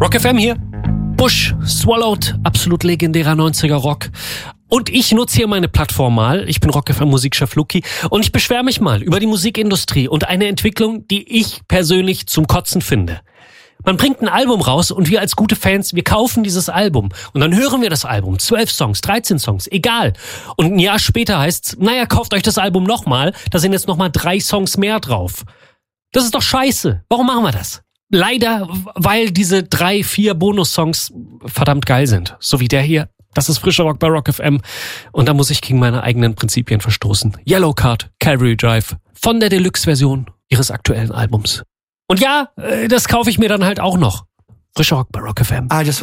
Rock FM hier. Bush, Swallowed, absolut legendärer 90er Rock. Und ich nutze hier meine Plattform mal. Ich bin Rock FM Musikchef Luki und ich beschwere mich mal über die Musikindustrie und eine Entwicklung, die ich persönlich zum Kotzen finde. Man bringt ein Album raus und wir als gute Fans, wir kaufen dieses Album. Und dann hören wir das Album. 12 Songs, 13 Songs, egal. Und ein Jahr später heißt's, naja, kauft euch das Album nochmal. Da sind jetzt nochmal 3 Songs mehr drauf. Das ist doch scheiße. Warum machen wir das? Leider, weil diese 3, 4 Bonussongs verdammt geil sind. So wie der hier. Das ist frischer Rock bei Rock FM. Und da muss ich gegen meine eigenen Prinzipien verstoßen. Yellow Card, Calvary Drive. Von der Deluxe-Version ihres aktuellen Albums. Und ja, das kaufe ich mir dann halt auch noch. Frischer Rock bei Rock FM.